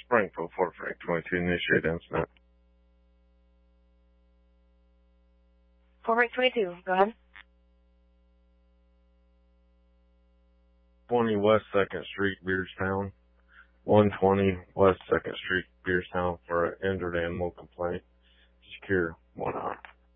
Springfield, Fort Frank 22, initiate incident. Fort Frank 22, go ahead. 20 West 2nd Street, Beardstown. 120 West 2nd Street, Beardstown, for an injured animal complaint. Secure 1 hour.